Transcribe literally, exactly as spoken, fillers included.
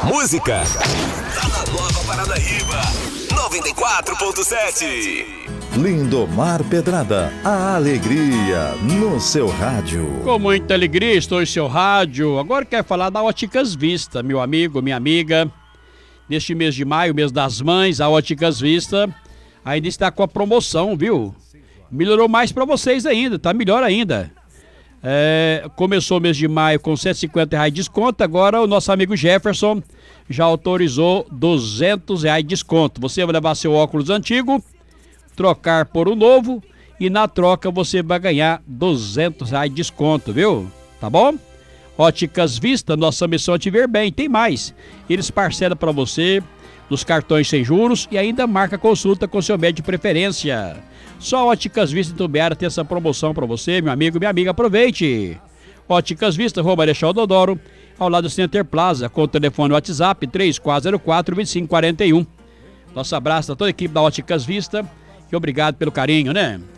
Música. Tá na Nova Paranaíba. noventa e quatro ponto sete. Lindomar Pedrada, a alegria no seu rádio. Com muita alegria, estou em seu rádio. Agora quero falar da Óticas Vista, meu amigo, minha amiga. Neste mês de maio, mês das mães, a Óticas Vista ainda está com a promoção, viu? Melhorou mais para vocês ainda, tá melhor ainda. É, começou o mês de maio com cento e cinquenta reais de desconto, agora o nosso amigo Jefferson já autorizou duzentos reais de desconto. Você vai levar seu óculos antigo, trocar por um novo e na troca você vai ganhar duzentos reais de desconto, viu? Tá bom? Óticas Vista, nossa missão é te ver bem. Tem mais, eles parcelam para você nos cartões sem juros e ainda marca consulta com seu médico de preferência. Só Óticas Vista em Tumbiara tem essa promoção para você, meu amigo, minha amiga, aproveite. Óticas Vista, Rua Marechal Deodoro, ao lado do Center Plaza, com o telefone WhatsApp três quatro zero quatro, dois cinco quatro um. Nosso abraço a toda a equipe da Óticas Vista e obrigado pelo carinho, né?